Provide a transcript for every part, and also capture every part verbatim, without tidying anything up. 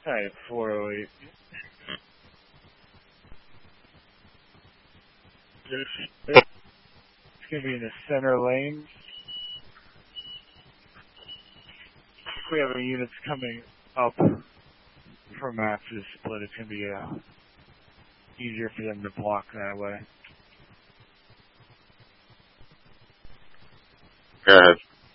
Alright, four oh eight. It's going to be in the center lane. We have units coming up from after the split. It's going to be uh, easier for them to block that way. Go ahead.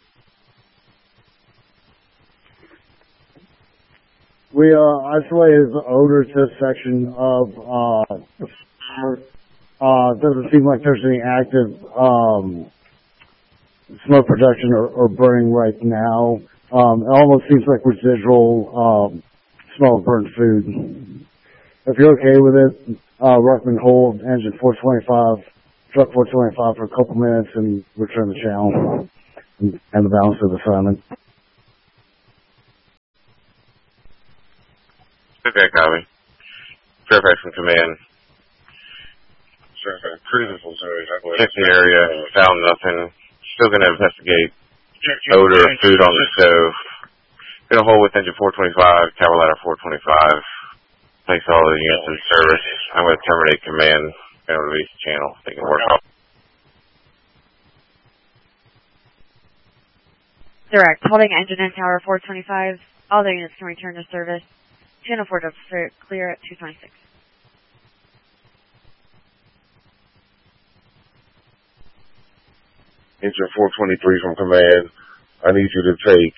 We uh, isolated the odor test section of uh, the farm. Uh, doesn't seem like there's any active um, smoke production or, or burning right now. Um, it almost seems like residual um, smell of burnt food. If you're okay with it, uh, recommend hold engine four twenty-five, truck four twenty-five for a couple minutes and return the channel and, and the balance of the assignment. Okay, copy. Fairfax from command. Check the area, found nothing. Still going to investigate odor of food on the stove. Going to hold with engine four twenty-five, tower ladder four twenty-five. Place all the units in service. I'm going to terminate command and release the channel. They can work off. Direct. Holding engine and tower four twenty-five. All the units can return to service. Channel four to clear at two twenty-six. Engine four twenty-three from command. I need you to take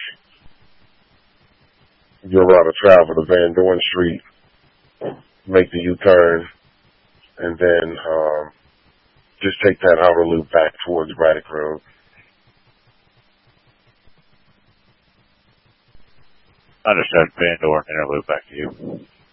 your route of travel to Van Dorn Street, make the U-turn, and then um, just take that outer loop back towards Braddock Road. Understood. Van Dorn, inner loop back to you.